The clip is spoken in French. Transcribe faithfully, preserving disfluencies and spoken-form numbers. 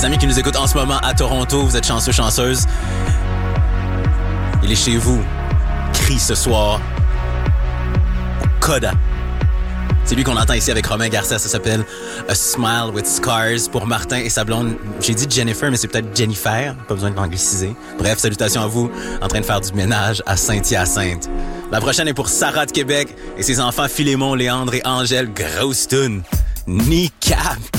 amis qui nous écoutent en ce moment à Toronto, vous êtes chanceux, chanceuses. Il est chez vous. Crie ce soir. Au Coda. C'est lui qu'on entend ici avec Romain Garcia. Ça s'appelle A Smile with Scars. Pour Martin et sa blonde, j'ai dit Jennifer, mais c'est peut-être Jennifer. Pas besoin de l'angliciser. Bref, salutations à vous, en train de faire du ménage à Saint-Hyacinthe. La prochaine est pour Sarah de Québec et ses enfants Philémon, Léandre et Angèle. Grosse toune. Nika.